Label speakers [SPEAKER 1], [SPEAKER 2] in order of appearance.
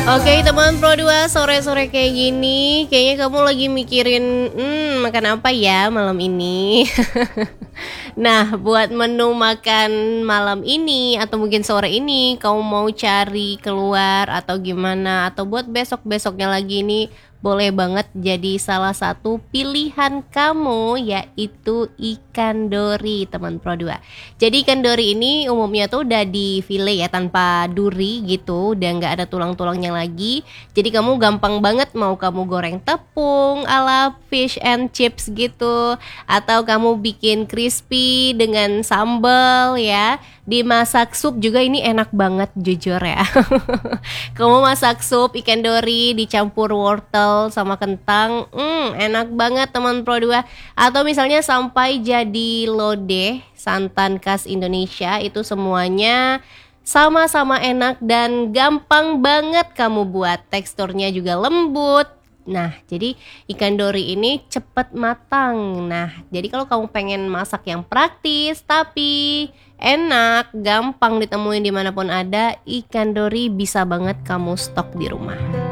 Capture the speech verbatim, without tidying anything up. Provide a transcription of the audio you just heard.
[SPEAKER 1] Oke teman Pro dua, sore-sore kayak gini kayaknya kamu lagi mikirin, "Mmm, makan apa ya malam ini?" Nah, buat menu makan malam ini atau mungkin sore ini kamu mau cari keluar atau gimana, atau buat besok-besoknya lagi nih, boleh banget jadi salah satu pilihan kamu, yaitu ikan dori teman Pro dua. Jadi ikan dori ini umumnya tuh udah di-file ya tanpa duri gitu, udah nggak ada tulang-tulangnya lagi. Jadi kamu gampang banget mau kamu goreng tepung ala fish and chips gitu, atau kamu bikin crispy dengan sambal ya. Dimasak sup juga ini enak banget jujur ya. Kamu masak sup ikan dori dicampur wortel sama kentang, hmm enak banget teman Pro dua. Atau misalnya sampai jadi lodeh, santan khas Indonesia, itu semuanya sama-sama enak dan gampang banget kamu buat. Teksturnya juga lembut. Nah, jadi ikan dori ini cepet matang. Nah, jadi kalau kamu pengen masak yang praktis tapi enak, gampang ditemuin dimanapun ada, ikan dori bisa banget kamu stok di rumah.